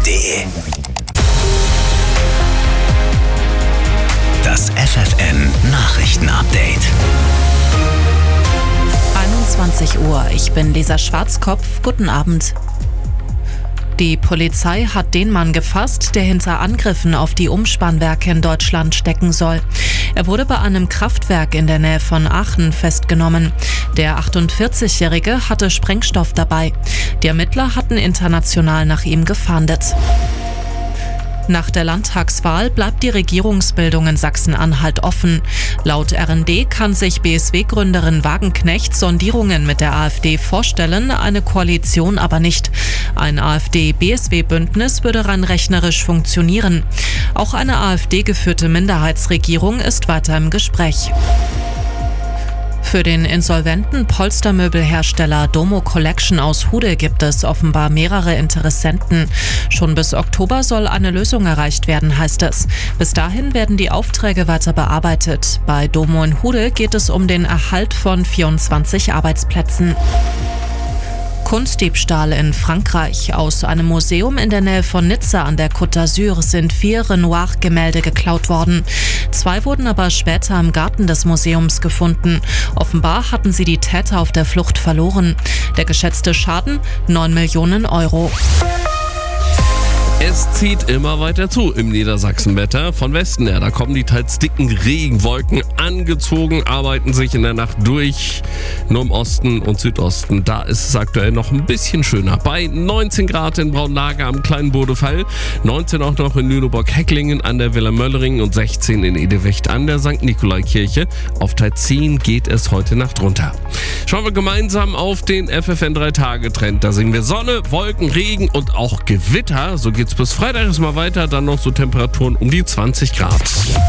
fffn.de. Das FFN-Nachrichten-Update. 21 Uhr, ich bin Lisa Schwarzkopf. Guten Abend. Die Polizei hat den Mann gefasst, der hinter Angriffen auf die Umspannwerke in Deutschland stecken soll. Er wurde bei einem Kraftwerk in der Nähe von Aachen festgenommen. Der 48-Jährige hatte Sprengstoff dabei. Die Ermittler hatten international nach ihm gefahndet. Nach der Landtagswahl bleibt die Regierungsbildung in Sachsen-Anhalt offen. Laut RND kann sich BSW-Gründerin Wagenknecht Sondierungen mit der AfD vorstellen, eine Koalition aber nicht. Ein AfD-BSW-Bündnis würde rein rechnerisch funktionieren. Auch eine AfD-geführte Minderheitsregierung ist weiter im Gespräch. Für den insolventen Polstermöbelhersteller Domo Collection aus Hude gibt es offenbar mehrere Interessenten. Schon bis Oktober soll eine Lösung erreicht werden, heißt es. Bis dahin werden die Aufträge weiter bearbeitet. Bei Domo in Hude geht es um den Erhalt von 24 Arbeitsplätzen. Kunstdiebstahl in Frankreich. Aus einem Museum in der Nähe von Nizza an der Côte d'Azur sind 4 Renoir-Gemälde geklaut worden. 2 wurden aber später im Garten des Museums gefunden. Offenbar hatten sie die Täter auf der Flucht verloren. Der geschätzte Schaden 9 Millionen Euro. Es zieht immer weiter zu im Niedersachsenwetter. Von Westen her, da kommen die teils dicken Regenwolken angezogen, arbeiten sich in der Nacht durch. Nur im Osten und Südosten, da ist es aktuell noch ein bisschen schöner. Bei 19 Grad in Braunlage am kleinen Bodefall, 19 auch noch in Lüneburg-Hecklingen an der Villa Möllering und 16 in Edewecht an der St. Nikolaikirche. Auf Teil 10 geht es heute Nacht runter. Schauen wir gemeinsam auf den FFN 3-Tage-Trend. Da sehen wir Sonne, Wolken, Regen und auch Gewitter. So geht's bis Freitag erstmal weiter, dann noch so Temperaturen um die 20 Grad.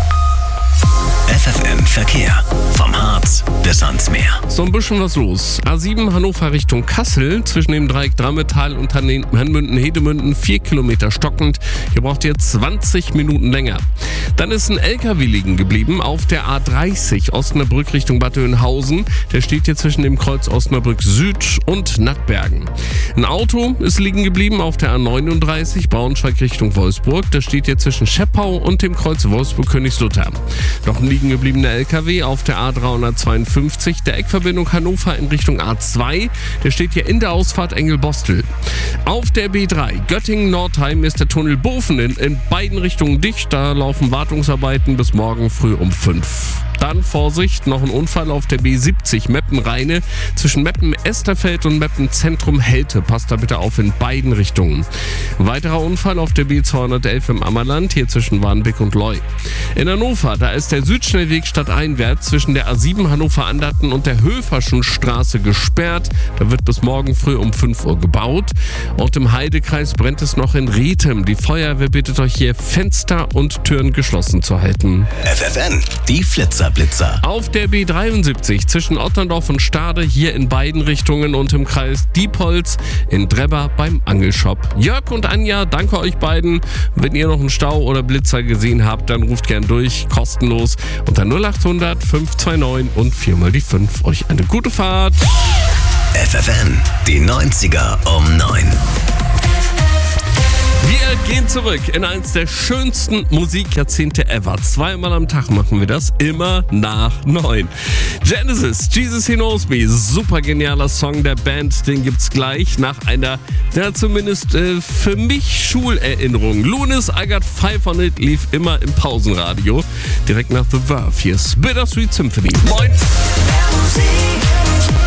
FFN Verkehr. Vom Harz bis ans Meer. So ein bisschen was los. A7 Hannover Richtung Kassel, zwischen dem Dreieck Drammetal und Hannmünden-Hedemünden 4 Kilometer stockend. Hier braucht ihr 20 Minuten länger. Dann ist ein LKW liegen geblieben auf der A30 Osnabrück Richtung Bad Oeynhausen. Der steht hier zwischen dem Kreuz Osnabrück Süd und Nattbergen. Ein Auto ist liegen geblieben auf der A39 Braunschweig Richtung Wolfsburg. Das steht hier zwischen Scheppau und dem Kreuz Wolfsburg-Königslutter. Noch ein liegen gebliebener LKW auf der A352 der Eckverbindung Hannover in Richtung A2. Der steht hier in der Ausfahrt Engelbostel. Auf der B3 Göttingen-Nordheim ist der Tunnel Bofen in beiden Richtungen dicht. Da laufen Wartungsarbeiten bis morgen früh um 5. Dann Vorsicht, noch ein Unfall auf der B70 Meppen-Rheine zwischen Meppen-Esterfeld und Meppen-Zentrum-Helte. Passt da bitte auf in beiden Richtungen. Ein weiterer Unfall auf der B211 im Ammerland, hier zwischen Warnbeck und Leu. In Hannover, da ist der Südschnellweg stadteinwärts zwischen der A7 Hannover-Anderten und der Höferschen Straße gesperrt. Da wird bis morgen früh um 5 Uhr gebaut. Und im Heidekreis brennt es noch in Riethem. Die Feuerwehr bittet euch hier, Fenster und Türen geschlossen zu halten. FFN, die Flitzerblitzer. Auf der B73 zwischen Otterndorf und Stade, hier in beiden Richtungen und im Kreis Diepholz in Drebber beim Angelshop. Jörg und Anja, danke euch beiden. Wenn ihr noch einen Stau oder Blitzer gesehen habt, dann ruft gern durch, kostenlos unter 0800 529 und 4 mal die 5. Euch eine gute Fahrt. FFN, die 90er um 9. Wir gehen zurück in eins der schönsten Musikjahrzehnte ever. 2-mal am Tag machen wir das, immer nach 9. Genesis, Jesus He Knows Me, super genialer Song der Band, den gibt's gleich nach einer, ja zumindest für mich Schulerinnerung. Lunis, I Got 5 on It lief immer im Pausenradio. Direkt nach The Verve, hier ist Bittersweet Symphony. Moin!